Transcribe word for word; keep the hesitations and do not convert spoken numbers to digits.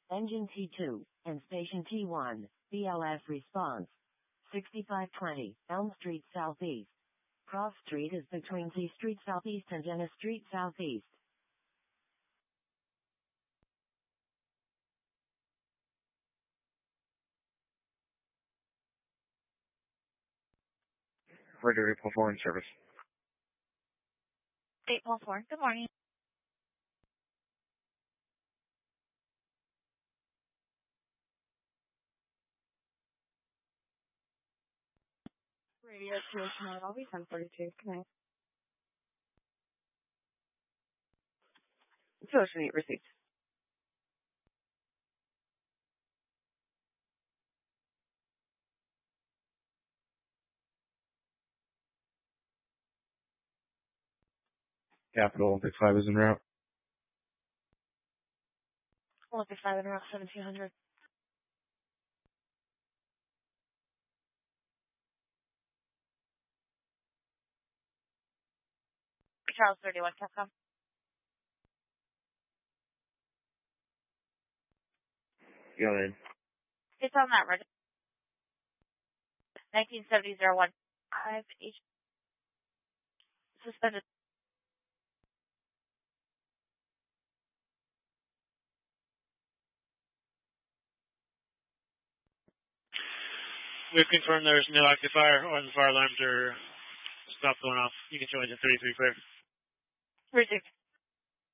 Engine T two, and Station T one, B L S response. sixty-five twenty, Elm Street Southeast. Cross Street is between T Street Southeast and Dennis Street Southeast. Radio eight four in service. eight four, good morning. Radio two oh, I'll be ten forty-two. Connect. two oh eight received. Capital one six five is en route. one six five en route, seventeen hundred. Charles thirty-one, Capcom. Go ahead. It's on that register. nineteen seventy oh one five H. Suspended. We've confirmed there's no active fire or the fire alarms are stopped going off. You can show engine thirty-three clear. Received.